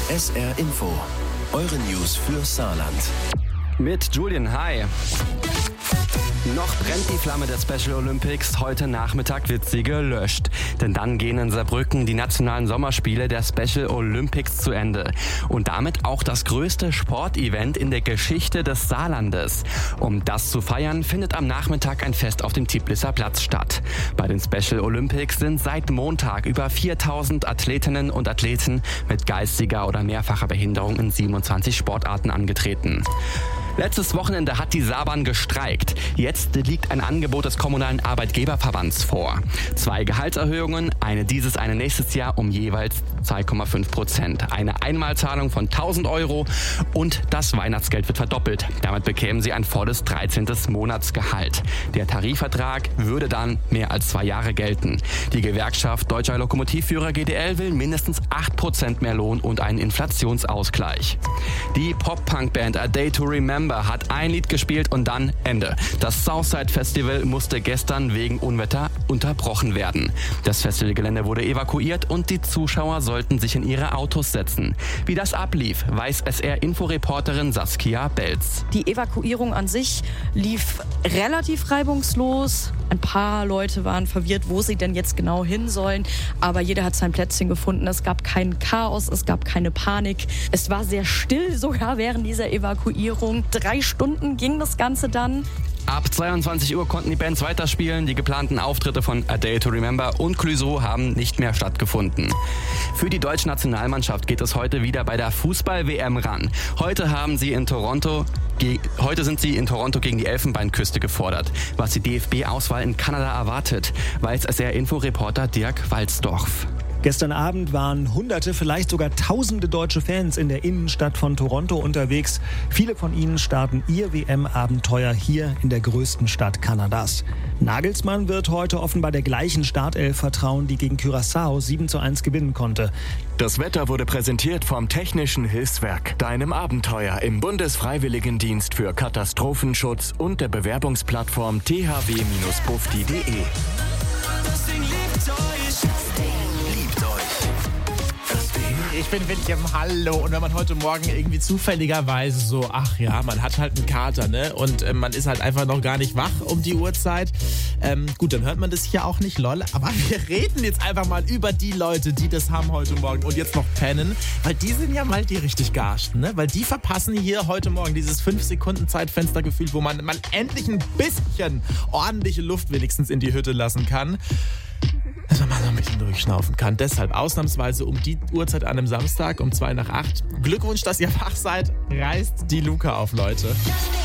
SR Info, eure News für Saarland. Mit Julian, hi. Noch brennt die Flamme der Special Olympics. Heute Nachmittag wird sie gelöscht. Denn dann gehen in Saarbrücken die nationalen Sommerspiele der Special Olympics zu Ende. Und damit auch das größte Sportevent in der Geschichte des Saarlandes. Um das zu feiern, findet am Nachmittag ein Fest auf dem Tiblisser Platz statt. Bei den Special Olympics sind seit Montag über 4000 Athletinnen und Athleten mit geistiger oder mehrfacher Behinderung in 27 Sportarten angetreten. Letztes Wochenende hat die Saarbahn gestreikt. Jetzt liegt ein Angebot des kommunalen Arbeitgeberverbands vor. 2 Gehaltserhöhungen, eine dieses, eine nächstes Jahr um jeweils 2,5%. Eine Einmalzahlung von 1.000 Euro und das Weihnachtsgeld wird verdoppelt. Damit bekämen sie ein volles 13. Monatsgehalt. Der Tarifvertrag würde dann mehr als 2 Jahre gelten. Die Gewerkschaft Deutscher Lokomotivführer GDL will mindestens 8% mehr Lohn und einen Inflationsausgleich. Die Pop-Punk-Band A Day to Remember hat ein Lied gespielt und dann Ende. Das Southside Festival musste gestern wegen Unwetter unterbrochen werden. Das Festivalgelände wurde evakuiert und die Zuschauer sollten sich in ihre Autos setzen. Wie das ablief, weiß SR-Info-Reporterin Saskia Belz. Die Evakuierung an sich lief relativ reibungslos. Ein paar Leute waren verwirrt, wo sie denn jetzt genau hin sollen. Aber jeder hat sein Plätzchen gefunden. Es gab kein Chaos, es gab keine Panik. Es war sehr still sogar während dieser Evakuierung. 3 Stunden ging das Ganze dann. Ab 22 Uhr konnten die Bands weiterspielen. Die geplanten Auftritte von A Day to Remember und Clouseau haben nicht mehr stattgefunden. Für die deutsche Nationalmannschaft geht es heute wieder bei der Fußball-WM ran. Heute sind sie in Toronto gegen die Elfenbeinküste gefordert. Was die DFB-Auswahl in Kanada erwartet, weiß SR-Info-Reporter Dirk Walzdorf. Gestern Abend waren Hunderte, vielleicht sogar Tausende deutsche Fans in der Innenstadt von Toronto unterwegs. Viele von ihnen starten ihr WM-Abenteuer hier in der größten Stadt Kanadas. Nagelsmann wird heute offenbar der gleichen Startelf vertrauen, die gegen Curaçao 7:1 gewinnen konnte. Das Wetter wurde präsentiert vom Technischen Hilfswerk, deinem Abenteuer im Bundesfreiwilligendienst für Katastrophenschutz und der Bewerbungsplattform thw-bufdi.de. Ich bin William, hallo. Und wenn man heute Morgen irgendwie zufälligerweise so, ach ja, man hat halt einen Kater, ne? Und man ist halt einfach noch gar nicht wach um die Uhrzeit. Gut, dann hört man das hier auch nicht, lol. Aber wir reden jetzt einfach mal über die Leute, die das haben heute Morgen und jetzt noch pennen. Weil die sind ja mal die richtig Garschten, ne? Weil die verpassen hier heute Morgen dieses 5-Sekunden-Zeitfenster gefühlt, wo man endlich ein bisschen ordentliche Luft wenigstens in die Hütte lassen kann. Dass man mal so ein bisschen durchschnaufen kann. Deshalb ausnahmsweise um die Uhrzeit an einem Samstag um 7:55. Glückwunsch, dass ihr wach seid. Reißt die Luke auf, Leute.